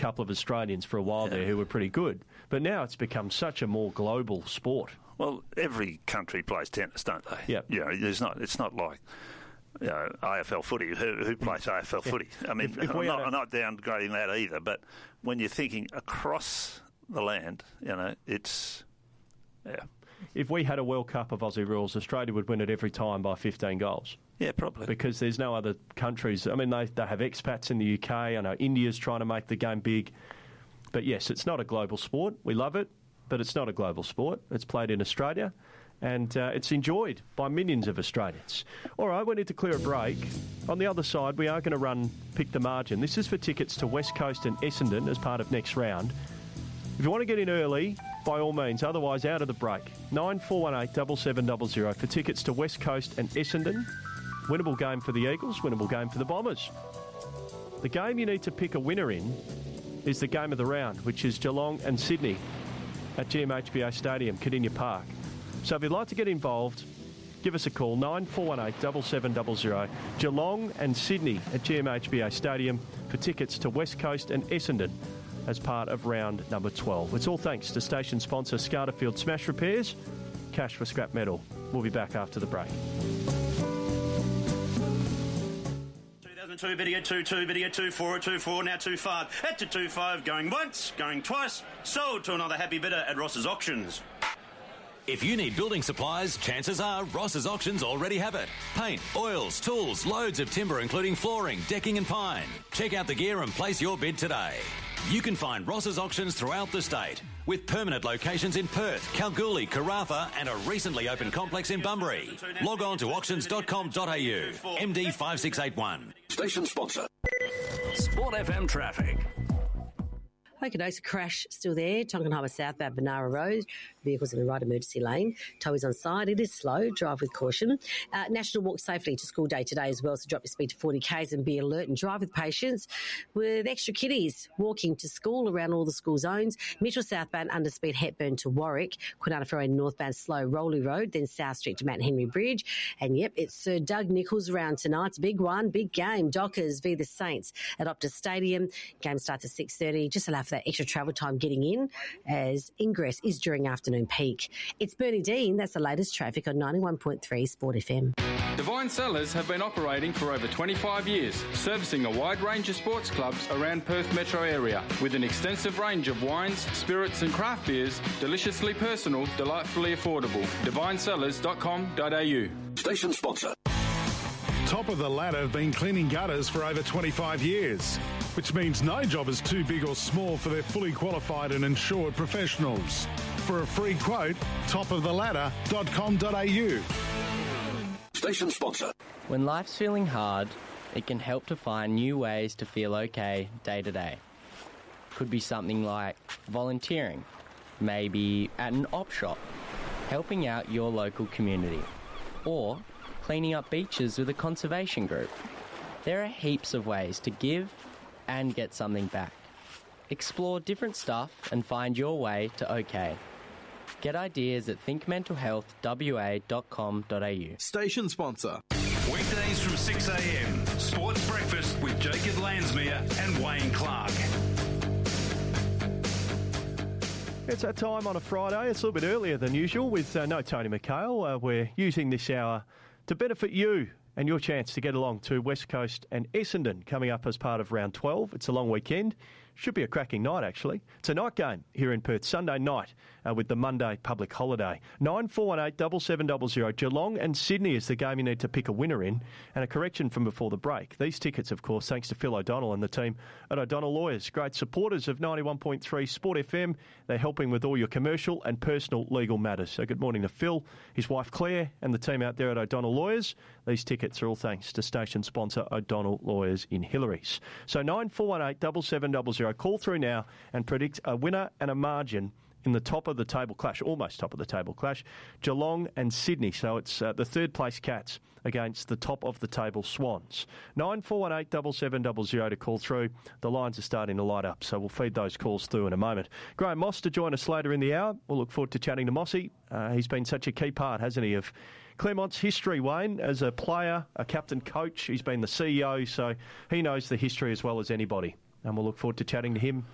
couple of Australians for a while there who were pretty good. But now it's become such a more global sport. Well, every country plays tennis, don't they? Yeah. It's not like AFL footy. Who plays AFL footy? I mean, I'm not downgrading that either. But when you're thinking across the land, it's If we had a World Cup of Aussie rules, Australia would win it every time by 15 goals. Yeah, probably. Because there's no other countries. I mean, they have expats in the UK. I know India's trying to make the game big. But yes, it's not a global sport. We love it, but it's not a global sport. It's played in Australia, and it's enjoyed by millions of Australians. All right, we need to clear a break. On the other side, we are going to run Pick the Margin. This is for tickets to West Coast and Essendon as part of next round. If you want to get in early, by all means. Otherwise, out of the break. 9418 7700 for tickets to West Coast and Essendon. Winnable game for the Eagles, winnable game for the Bombers. The game you need to pick a winner in is the game of the round, which is Geelong and Sydney at GMHBA Stadium, Cardinia Park. So if you'd like to get involved, give us a call, 9418 7700. Geelong and Sydney at GMHBA Stadium for tickets to West Coast and Essendon as part of round number 12. It's all thanks to station sponsor Scarterfield Smash Repairs. Cash for scrap metal. We'll be back after the break. 2002, video 2-2, video 2-4, 2-4, now 2-5. At to 2-5, going once, going twice. Sold to another happy bidder at Ross's Auctions. If you need building supplies, chances are Ross's Auctions already have it. Paint, oils, tools, loads of timber including flooring, decking and pine. Check out the gear and place your bid today. You can find Ross's Auctions throughout the state, with permanent locations in Perth, Kalgoorlie, Karratha and a recently opened complex in Bunbury. Log on to auctions.com.au. MD 5681. Station sponsor. Sport FM traffic. Okay, there's a crash still there. Tonkingheimer southbound Benara Road. Vehicles in the right emergency lane. Tow is on side. It is slow. Drive with caution. National Walk Safely to School Day today as well. So drop your speed to 40 k's and be alert and drive with patience. With extra kiddies walking to school around all the school zones. Mitchell southbound underspeed Hepburn to Warwick. Quinana Ferry northbound slow Rowley Road. Then South Street to Mount Henry Bridge. And yep, it's Sir Doug Nicholls round tonight. It's a big one, big game. Dockers v the Saints at Optus Stadium. Game starts at 6:30. Just allow for that extra travel time getting in, as ingress is during afternoon peak. It's Bernie Dean. That's the latest traffic on 91.3 Sport FM. Divine Cellars have been operating for over 25 years, servicing a wide range of sports clubs around Perth metro area, with an extensive range of wines, spirits and craft beers, deliciously personal, delightfully affordable. divinecellars.com.au. Station sponsor. Top of the Ladder have been cleaning gutters for over 25 years, which means no job is too big or small for their fully qualified and insured professionals. For a free quote, topoftheladder.com.au. Station sponsor. When life's feeling hard, it can help to find new ways to feel okay day to day. Could be something like volunteering, maybe at an op shop, helping out your local community, or cleaning up beaches with a conservation group. There are heaps of ways to give and get something back. Explore different stuff and find your way to OK. Get ideas at thinkmentalhealthwa.com.au. Station sponsor. Weekdays from 6 a.m. Sports Breakfast with Jacob Lansmere and Wayne Clark. It's that time on a Friday. It's a little bit earlier than usual with no Tony McHale. We're using this hour to benefit you and your chance to get along to West Coast and Essendon coming up as part of round 12. It's a long weekend. Should be a cracking night, actually. It's a night game here in Perth, Sunday night with the Monday public holiday. 9418 7700. Geelong and Sydney is the game you need to pick a winner in. And a correction from before the break. These tickets, of course, thanks to Phil O'Donnell and the team at O'Donnell Lawyers. Great supporters of 91.3 Sport FM. They're helping with all your commercial and personal legal matters. So good morning to Phil, his wife Claire, and the team out there at O'Donnell Lawyers. These tickets are all thanks to station sponsor O'Donnell Lawyers in Hillary's. So 9418 7700. Call through now and predict a winner and a margin in the top of the table clash, almost top of the table clash, Geelong and Sydney. So it's the third place Cats against the top of the table Swans. 9418 7700 to call through. The lines are starting to light up, so we'll feed those calls through in a moment. Graham Moss to join us later in the hour. We'll look forward to chatting to Mossy. He's been such a key part, hasn't he, of Claremont's history, Wayne, as a player, a captain coach. He's been the CEO, so he knows the history as well as anybody. And we'll look forward to chatting to him